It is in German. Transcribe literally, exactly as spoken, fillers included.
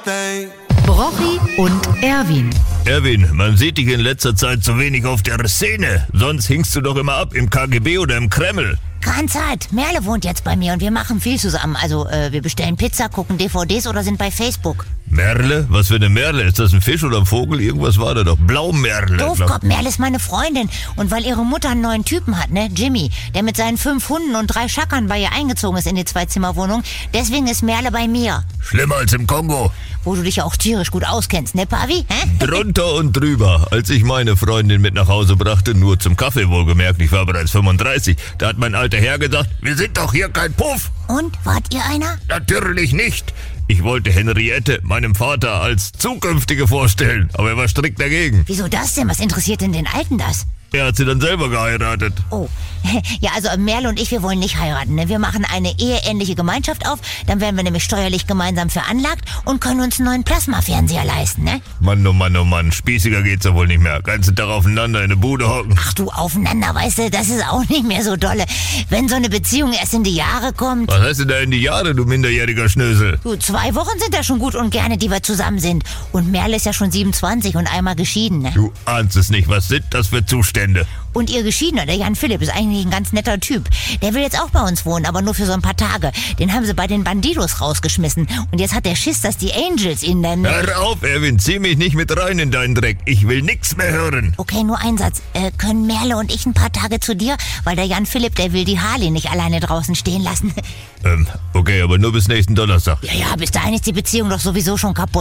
Brochi und Erwin. Erwin, man sieht dich in letzter Zeit zu wenig auf der Szene. Sonst hingst du doch immer ab im K G B oder im Kreml. Keine Zeit. Merle wohnt jetzt bei mir und wir machen viel zusammen. Also, äh, wir bestellen Pizza, gucken D V Ds oder sind bei Facebook. Merle? Was für eine Merle? Ist das ein Fisch oder ein Vogel? Irgendwas war da doch. Blaumerle. Doofkopf, Merle ist meine Freundin. Und weil ihre Mutter einen neuen Typen hat, ne, Jimmy, der mit seinen fünf Hunden und drei Schackern bei ihr eingezogen ist in die Zwei-Zimmer-Wohnung, deswegen ist Merle bei mir. Schlimmer als im Kongo. Wo du dich ja auch tierisch gut auskennst, ne, Pavi? Hä? Drunter und drüber. Als ich meine Freundin mit nach Hause brachte, nur zum Kaffee wohlgemerkt, ich war bereits fünfunddreißig, da hat mein alter Herr gesagt, wir sind doch hier kein Puff. Und, wart ihr einer? Natürlich nicht. Ich wollte Henriette, meinem Vater, als zukünftige vorstellen, aber er war strikt dagegen. Wieso das denn? Was interessiert denn den Alten das? Er hat sie dann selber geheiratet. Oh, ja, also Merle und ich, wir wollen nicht heiraten. Ne? Wir machen eine eheähnliche Gemeinschaft auf, dann werden wir nämlich steuerlich gemeinsam veranlagt und können uns einen neuen Plasmafernseher leisten, ne? Mann, oh Mann, oh Mann, spießiger geht's ja wohl nicht mehr. Ganzen Tag aufeinander in der Bude hocken. Ach du, aufeinander, weißt du, das ist auch nicht mehr so dolle. Wenn so eine Beziehung erst in die Jahre kommt... Was heißt denn da in die Jahre, du minderjähriger Schnösel? Du, zwei Wochen sind da schon gut und gerne, die wir zusammen sind. Und Merle ist ja schon siebenundzwanzig und einmal geschieden, ne? Du ahnst es nicht, was sind das für Zustände? Und ihr Geschiedener, der Jan Philipp, ist eigentlich ein ganz netter Typ. Der will jetzt auch bei uns wohnen, aber nur für so ein paar Tage. Den haben sie bei den Bandidos rausgeschmissen. Und jetzt hat der Schiss, dass die Angels ihn nennen. Hör auf, Erwin, zieh mich nicht mit rein in deinen Dreck. Ich will nix mehr hören. Okay, nur ein Satz. Äh, können Merle und ich ein paar Tage zu dir? Weil der Jan Philipp, der will die Harley nicht alleine draußen stehen lassen. Ähm, okay, aber nur bis nächsten Donnerstag. Ja, ja, bis dahin ist die Beziehung doch sowieso schon kaputt.